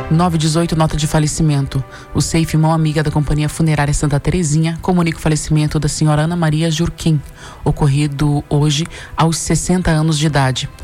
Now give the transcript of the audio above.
918, nota de falecimento. O Safe, mão amiga da Companhia Funerária Santa Terezinha, comunica o falecimento da senhora Ana Maria Jurquim, ocorrido hoje aos 60 anos de idade.